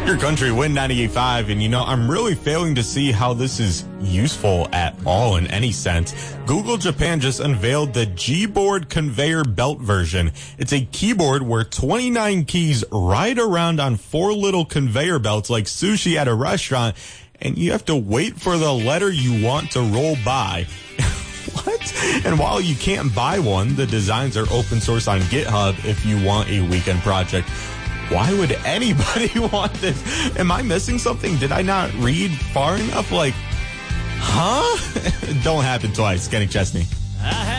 Your country, Win 98.5, and I'm really failing to see how this is useful at all in any sense. Google Japan just unveiled the Gboard conveyor belt version. It's a keyboard where 29 keys ride around on 4 little conveyor belts like sushi at a restaurant, and you have to wait for the letter you want to roll by. What? And while you can't buy one, the designs are open source on GitHub if you want a weekend project. Why would anybody want this? Am I missing something? Did I not read far enough? Don't happen twice. Kenny Chesney.